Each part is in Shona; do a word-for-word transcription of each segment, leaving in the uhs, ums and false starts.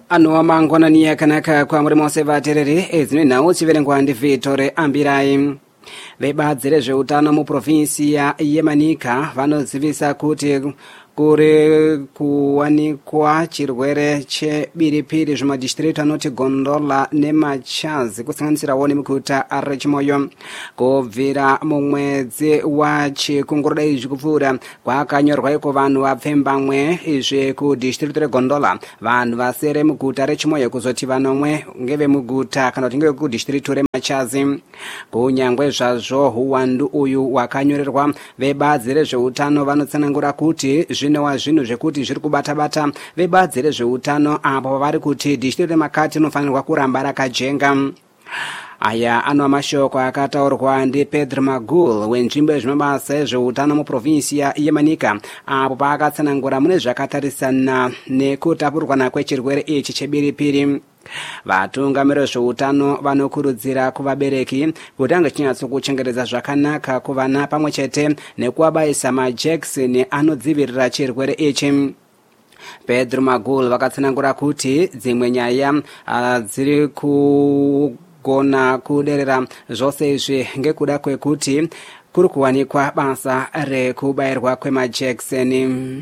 Ano mangwana ni yakanaka kwa muri mose vaterere ezine nawo chiverengwa ndi Vitore Ambirai. Vebadzire zveutano mu provinsi ya Yemanika vanozivisa kuti kuri kuwanikwa chirwere chebiripiri zvimadistritu anoti Gondola neMachazi kusanganisirawo nemuguta reChimoyo. Kubvira mumwedzi wachikungurudza izvi kupfuura kwakanyorwa iko vanhu vapfembamwe izvi kudistritu reGondola, vanhu vasere muguta reChimoyo kuzoti vanomwe ngevemuguta kana kuti ngevekudistritu reMachazi. Kunyangwe zvazvo uwandu uyu wakanyorerwa, vebazi rezveutano vanotsanangura kuti zvinowa zvinhu zvekuti zviri kubata-bata vebazi rezveutano apo vari kuti distritu reMakati inofanirwa kuramba rakajenga. Aya anova mashoko akataurwa ndiPedro Magul wenzvimbo yezvimabasa ezveutano muprovinsi ya Yemanika apo paakatsanangura mune zvakatarisana nekutapurwana kwechirwere ichi chebiripiri. Vatungamiri vezveutano vanokurudzira kuvabereki kuti ange chinyatsokuchengetedza zvakanaka kuvana pamwe chete nekuvabaisa majekiseni anodzivirira chirwere ichi. Pedro Magul vakatsanangura kuti dzimwe nyaya dziri kugona kuderera zvose izvi ngekuda kwekuti kuri kuwanikwa basa rekubayirwa kwemajekiseni.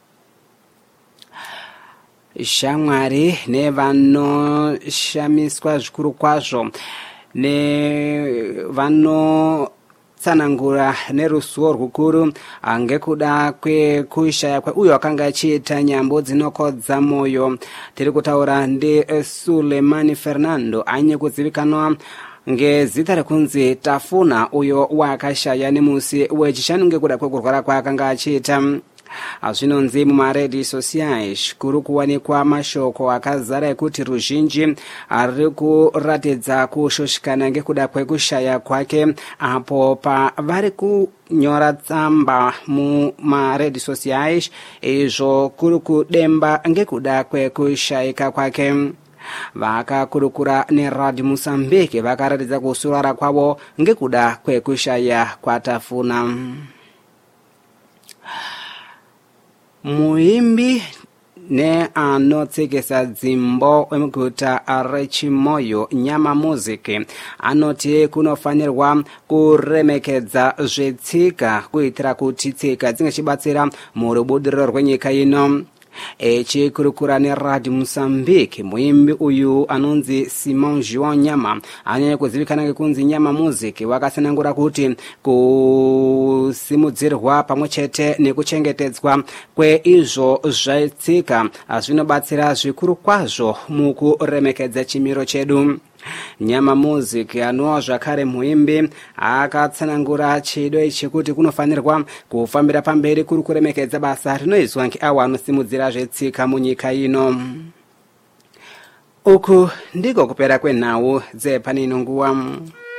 Shamwari nevanoshamiswa zvikuru kwazvo nevanotsanangura nerusuwo rukuru ngekuda kwekushaya kweuyo akanga achiita nyambo dzinokodza moyo. Tiri kutaura ndiSulemani Fernando anye kuzivikanwa ngezita rekunzi Tafuna, uyo wakashaya nemusi wechishanu ngekuda kwekurwara kwaakanga achiita. Azvinonzi mumaredio sociais kuri kuwanikwa mashoko akazara ekuti ruzhinji ari kuratidza kushoshikana ngekuda kwekushaya kwake apo pavari kunyora tsamba mumaredio sociais izvo kuri kudemba ngekuda kwekushayika kwake. Vakakurukura neRadio Mozambique vakaratidza kusurara kwavo ngekuda kwekushaya kwaTafuna. Muimbi ne anotsikisa dzimbo wemuguta reChimoyo Nyama Music anoti kunofanirwa kuremekedza zvetsika kuitira kuti tsika dzingachibatsira murubudiriro rwenyika ino. Echikurukura neRadio Mozambique muimbi uyu anonzi Simon João Nyama anyanya kuzivikana ngekunzi Nyama Music wakatsanangura kuti kusimudzirwa pamwe chete nekuchengetedzwa kweizvo zvetsika zvinobatsira zvikuru kwazvo mukuremekedza chimiro chedu. Nyama Music anova zvakare muimbi akatsanangura chido ichi kuti kunofanirwa kufambira pamberi kuri kuremekedza basa rinoizwa ngeavo anosimudzira zvetsika munyika ino. Uku ndiko kupera kwenhau dzepanino nguva.